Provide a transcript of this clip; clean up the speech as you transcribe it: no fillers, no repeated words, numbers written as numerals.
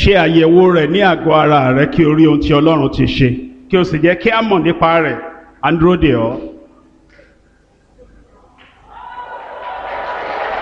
ṣe àyẹ̀wò rẹ̀ ní àgọ́ ara rẹ kí o rí ohun tí Ọlọ́run ti ṣe kí o sì jẹ́ kí a mọ̀ nípa rẹ̀. À ń dúró dè ọ́.